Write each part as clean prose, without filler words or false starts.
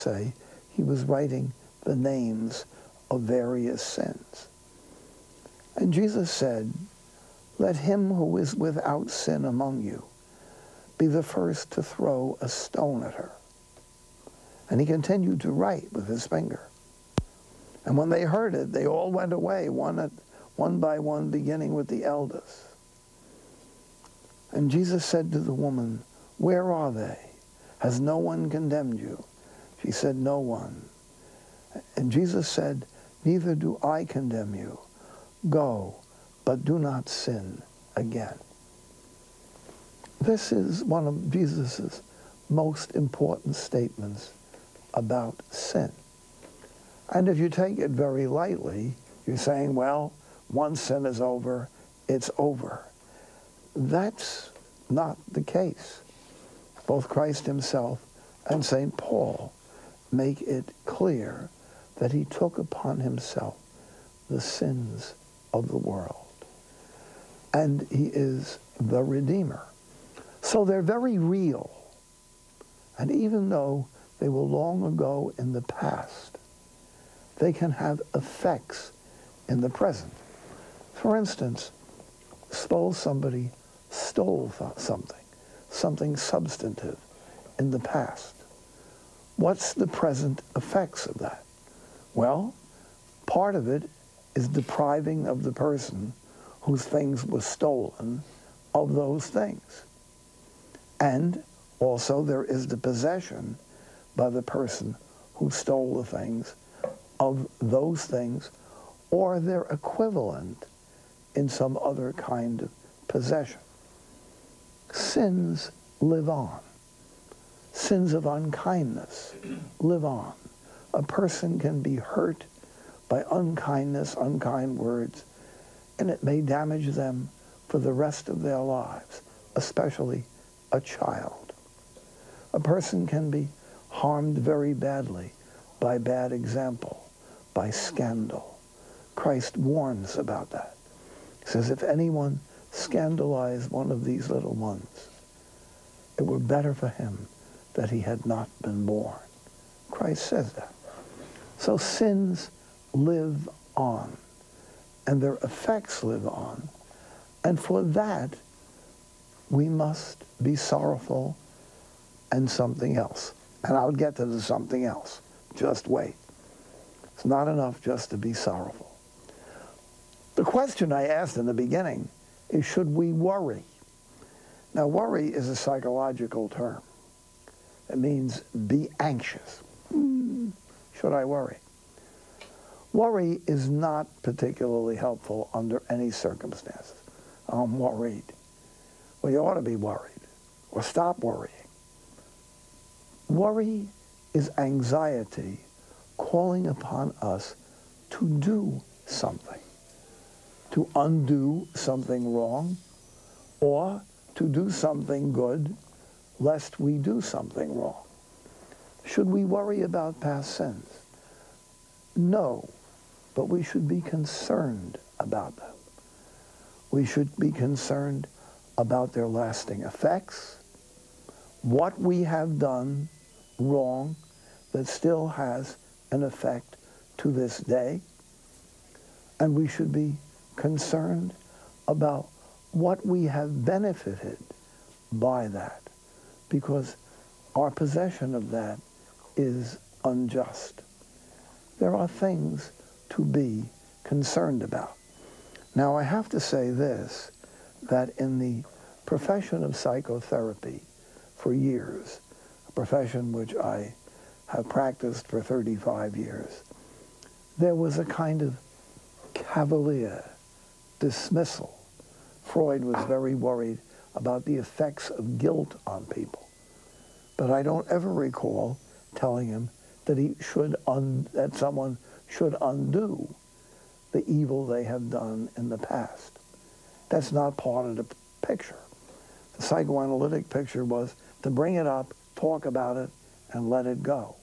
say he was writing the names of various sins. And Jesus said, "Let him who is without sin among you be the first to throw a stone at her." And he continued to write with his finger. And when they heard it, they all went away, one by one, beginning with the eldest. And Jesus said to the woman, "Where are they? Has no one condemned you?" She said, "No one." And Jesus said, "Neither do I condemn you. Go, but do not sin again." This is one of Jesus' most important statements about sin. And if you take it very lightly, you're saying, well, once sin is over, it's over. That's not the case. Both Christ himself and St. Paul make it clear that he took upon himself the sins of the world. And he is the Redeemer. So they're very real. And even though they were long ago in the past, they can have effects in the present. For instance, suppose somebody stole something substantive in the past. What's the present effects of that? Well, part of it is depriving of the person whose things were stolen of those things. And also there is the possession by the person who stole the things of those things or their equivalent in some other kind of possession. Sins live on. Sins of unkindness live on. A person can be hurt by unkindness, unkind words, and it may damage them for the rest of their lives, especially a child. A person can be harmed very badly by bad example, by scandal. Christ warns about that. He says, if anyone scandalized one of these little ones, it were better for him that he had not been born. Christ says that. So sins live on, and their effects live on, and for that we must be sorrowful and something else. And I'll get to the something else. Just wait. It's not enough just to be sorrowful. The question I asked in the beginning is, should we worry? Now, worry is a psychological term. It means be anxious. Should I worry? Worry is not particularly helpful under any circumstances. I'm worried. Well, you ought to be worried, or stop worrying. Worry is anxiety calling upon us to do something, to undo something wrong, or to do something good, lest we do something wrong. Should we worry about past sins? No, but we should be concerned about them. We should be concerned about their lasting effects, what we have done wrong that still has an effect to this day, and we should be concerned about what we have benefited by that, because our possession of that is unjust. There are things to be concerned about. Now, I have to say this, that in the profession of psychotherapy for years, a profession which I have practiced for 35 years, there was a kind of cavalier dismissal. Freud was very worried about the effects of guilt on people. But I don't ever recall telling him that that someone should undo the evil they have done in the past. That's not part of the picture. The psychoanalytic picture was to bring it up, talk about it, and let it go.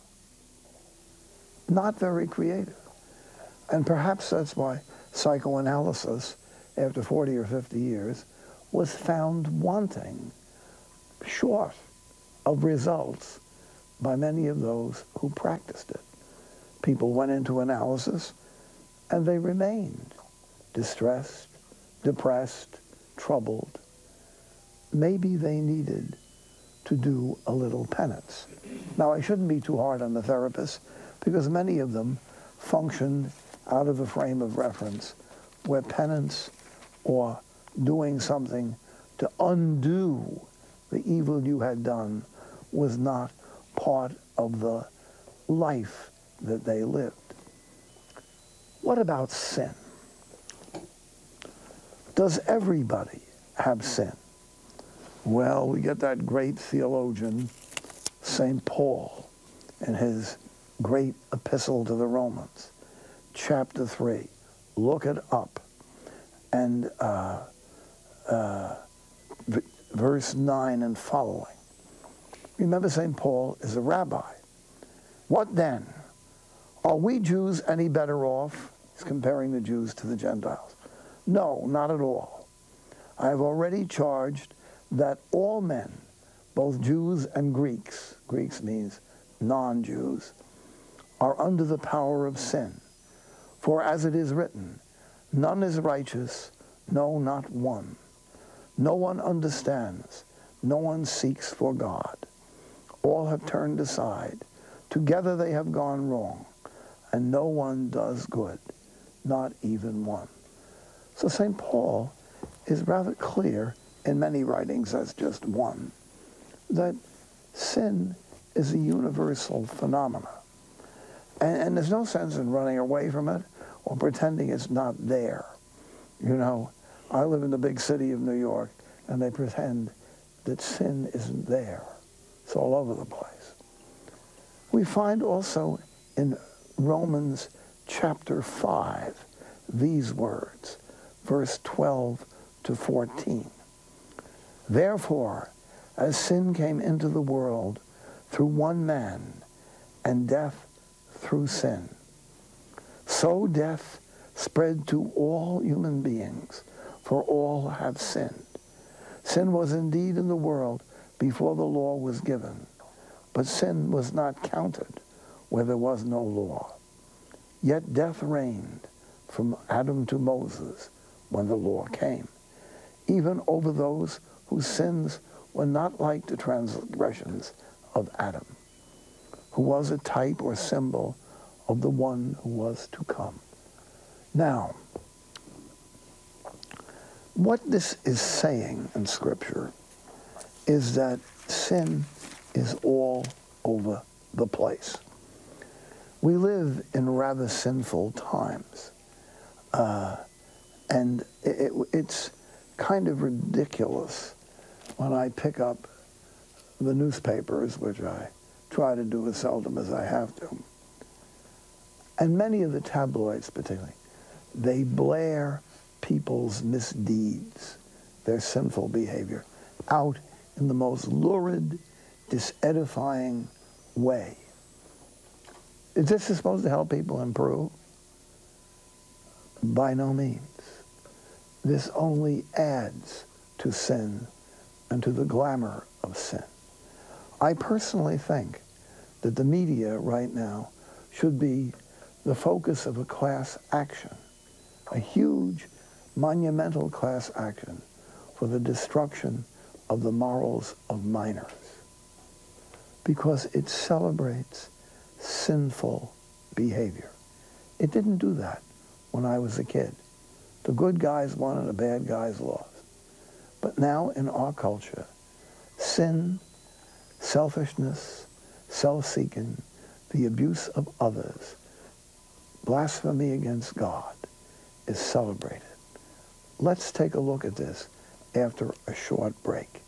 Not very creative. And perhaps that's why psychoanalysis, after 40 or 50 years, was found wanting, short of results by many of those who practiced it. People went into analysis and they remained distressed, depressed, troubled. Maybe they needed to do a little penance. Now, I shouldn't be too hard on the therapists because many of them functioned out of a frame of reference where penance or doing something to undo the evil you had done was not part of the life that they lived. What about sin? Does everybody have sin? Well, we get that great theologian, St. Paul, in his great epistle to the Romans, chapter 3. Look it up. And verse 9 and following. Remember, St. Paul is a rabbi. What then? Are we Jews any better off? He's comparing the Jews to the Gentiles. No, not at all. I have already charged that all men, both Jews and Greeks means non-Jews, are under the power of sin. For as it is written, none is righteous, no, not one. No one understands, no one seeks for God. All have turned aside. Together they have gone wrong, and no one does good, not even one. So St. Paul is rather clear in many writings, as just one, that sin is a universal phenomenon. And there's no sense in running away from it or pretending it's not there. You know, I live in the big city of New York, and they pretend that sin isn't there. It's all over the place. We find also in Romans chapter 5 these words, verse 12 to 14. Therefore, as sin came into the world through one man, and death through sin, so death spread to all human beings, for all have sinned. Sin was indeed in the world before the law was given, but sin was not counted where there was no law. Yet death reigned from Adam to Moses when the law came, even over those whose sins were not like the transgressions of Adam, who was a type or symbol of the one who was to come. Now, what this is saying in Scripture is that sin is all over the place. We live in rather sinful times, and it's kind of ridiculous when I pick up the newspapers, which I try to do as seldom as I have to, and many of the tabloids particularly, they blare people's misdeeds, their sinful behavior, out in the most lurid, disedifying way. Is this supposed to help people improve? By no means. This only adds to sin and to the glamour of sin. I personally think that the media right now should be the focus of a class action, a huge, monumental class action for the destruction of the morals of minors, because it celebrates sinful behavior. It didn't do that when I was a kid. The good guys won and the bad guys lost. But now in our culture, sin, selfishness, self-seeking, the abuse of others, blasphemy against God is celebrated. Let's take a look at this after a short break.